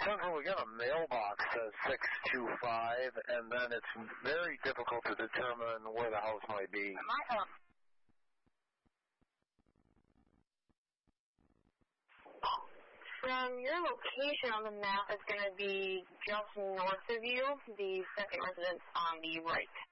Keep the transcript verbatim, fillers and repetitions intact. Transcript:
Central, we got a mailbox that says six two five, and then it's very difficult to determine where the house might be. From your location on the map, it's going to be just north of you, the second residence on the right.